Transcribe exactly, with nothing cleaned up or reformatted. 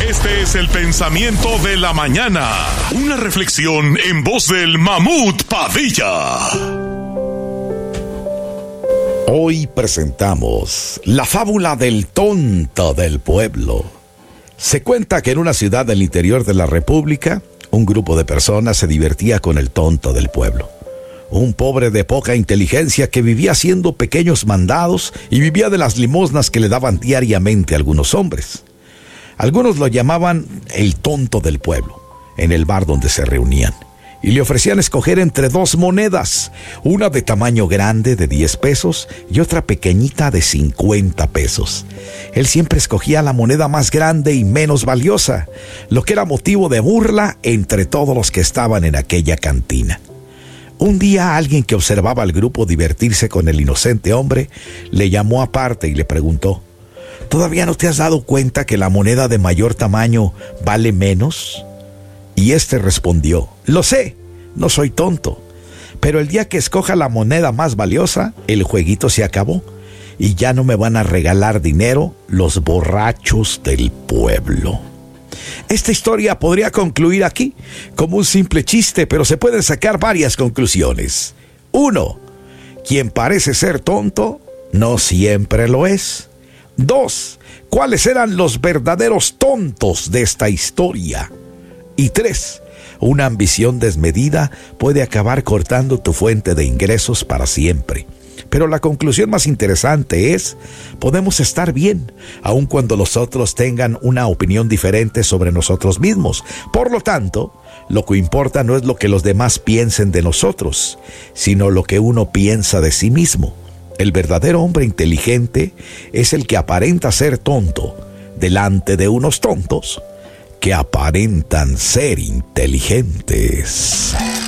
Este es el pensamiento de la mañana. Una reflexión en voz del Mamut Padilla. Hoy presentamos la fábula del tonto del pueblo. Se cuenta que en una ciudad del interior de la República, un grupo de personas se divertía con el tonto del pueblo. Un pobre de poca inteligencia que vivía haciendo pequeños mandados y vivía de las limosnas que le daban diariamente algunos hombres. Algunos lo llamaban el tonto del pueblo, en el bar donde se reunían, y le ofrecían escoger entre dos monedas, una de tamaño grande de diez pesos y otra pequeñita de cincuenta pesos. Él siempre escogía la moneda más grande y menos valiosa, lo que era motivo de burla entre todos los que estaban en aquella cantina. Un día alguien que observaba al grupo divertirse con el inocente hombre le llamó aparte y le preguntó: ¿Todavía no te has dado cuenta que la moneda de mayor tamaño vale menos? Y éste respondió: Lo sé, no soy tonto, pero el día que escoja la moneda más valiosa, el jueguito se acabó y ya no me van a regalar dinero los borrachos del pueblo. Esta historia podría concluir aquí como un simple chiste, pero se pueden sacar varias conclusiones. Uno, quien parece ser tonto no siempre lo es. Dos, ¿cuáles eran los verdaderos tontos de esta historia? Y tres, una ambición desmedida puede acabar cortando tu fuente de ingresos para siempre. Pero la conclusión más interesante es: podemos estar bien, aun cuando los otros tengan una opinión diferente sobre nosotros mismos. Por lo tanto, lo que importa no es lo que los demás piensen de nosotros, sino lo que uno piensa de sí mismo. El verdadero hombre inteligente es el que aparenta ser tonto delante de unos tontos que aparentan ser inteligentes.